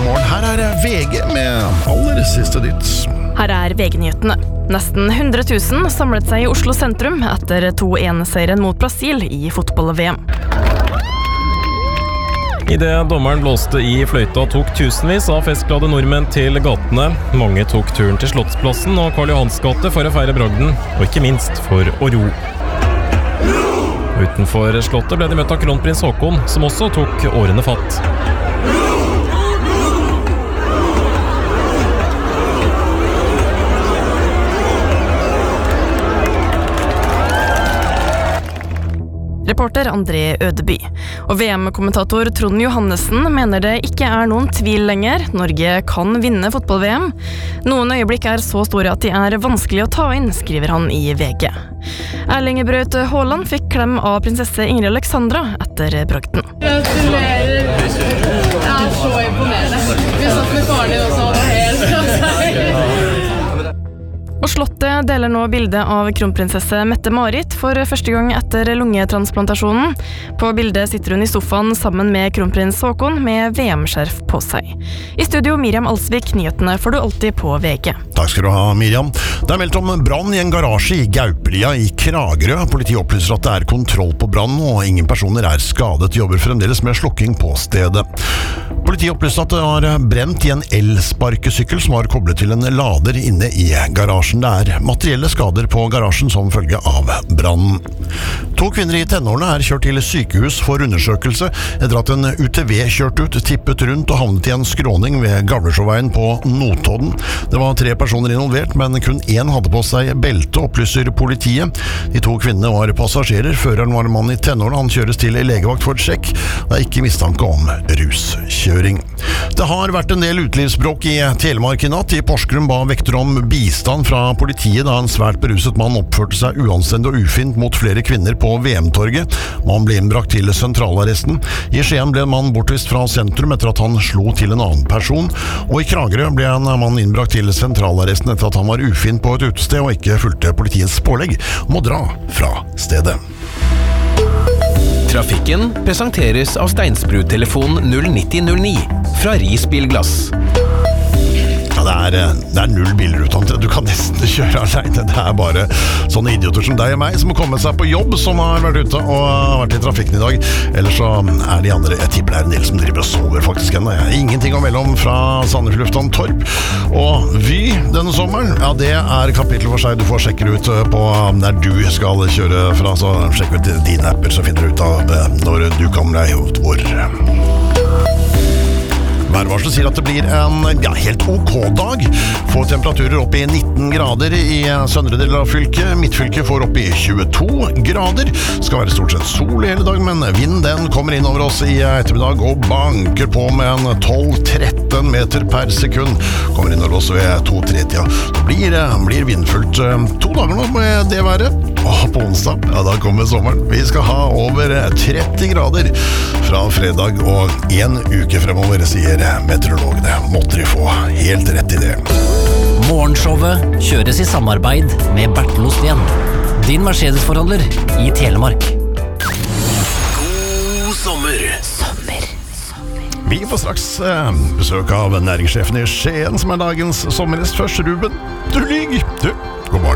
morgen. Her VG med aller siste nytt. Her VG-nyhetene. Nesten 100 000 samlet seg i Oslo sentrum etter 2-1-seieren mot Brasil i fotball-VM. I det dommeren blåste i fløyta tok tusenvis av festglade nordmenn til gatene. Mange tok turen til Slottsplassen og Karl Johans gate for å feire bragden, og ikke minst for å ro. Utenfor slottet ble de møtt av kronprins Haakon, som også tok årene fatt. Reporter André Ødeby. Og VM-kommentator Trond Johannessen mener det ikke noen tvil lenger. Norge kan vinne fotball-VM. Noen øyeblikk så store at de vanskelig å ta inn, skriver han i VG. Erling Braut Haaland fikk klem av prinsesse Ingrid Alexandra etter bragden. Gratulerer. Så imponerende. Vi satt med faren din også, helt Og Slottet deler nå bildet av kronprinsesse Mette-Marit for første gang etter lungetransplantasjonen. På bildet sitter hun i sofaen sammen med kronprins Haakon med VM-skjerf på seg. I studio Miriam Alsvik, nyhetene får du alltid på VG. Takk skal du ha, Miriam. Det meldt om brann i en garasje i Gaupelia i Kragerø. Politiet opplyser at det kontroll på brann, og ingen personer skadet. Jobber fremdeles med slukking på stedet. Politiet opplyser at det har brent i en elsparkesykkel som var koblet til en lader inne i garasjen. Det materielle skader på garasjen som følge av brannen. 2 kvinner i tenårene kjørt til sykehus for undersøkelse etter at en UTV kjørte ut, tippet rundt og havnet i en skråning ved Gavlesjåveien på Notodden. Det var 3 personer involvert, men kun 1 hadde på seg belte, opplyser politiet. De 2 kvinnene var passasjerer. Føreren var en mann i tenårene. Han kjøres til legevakt for et sjekk. Det ikke mistanke om ruskjøring. Det har vært en del utelivsbråk i Telemark i natt. I Porsgrunn ba vekter om bistand fra politiet da en svært beruset mann oppførte seg uanstendig og ufint mot flere kvinner på VM-torget. Man ble innbrakt til sentralarresten. I Skien ble en mann bortvist fra sentrum etter at han slo til en annen person. Og i Kragerø ble en mann innbrakt til sentralarresten etter at han var ufint på et utested og ikke fulgte politiets pålegg om å dra fra stedet. Trafikken presenteres av Steinsbru-telefon 09009 fra Ris Bilglass. Ja, det null biler utenfor. Du kan nesten kjøre alene. Det bare sånne idioter som deg og meg som har kommet seg på jobb, som har vært ute og vært i trafikken i dag. Ellers så de andre, jeg tipper det en del som driver og sover faktisk ennå. Ingenting å melde om fra Sandefjord Torp. Og Vy denne sommeren, ja, det kapittel for seg. Du får sjekke ut på der du skal kjøre fra, så sjekk ut dine apper, så finner du ut av når du kommer deg ut hvor. Værvarslet sier at det blir en helt ok dag. Får temperaturer opp i 19 grader i søndre del av fylket. Midtfylket får opp i 22 grader. Skal være stort sett sol hele dag, men vinden kommer inn over oss i ettermiddag og banker på med en 12-13 meter per sekund. Kommer inn over oss ved 2-3-tida. Det blir vindfullt 2 dager nå med det været. Og på onsdag, ja, da kommer sommeren. Vi skal ha over 30 grader fra fredag og 1 uke fremover, sier meteorologene. Måtte de få helt rett i det. Morgenshowet kjøres i samarbeid med Bertel Osten, din Mercedes-forhandler i Telemark. God sommer! Vi får straks besøk av næringssjefen i Skien, som dagens sommergjest. Først Ruben. Du lyg! Du, god morgen.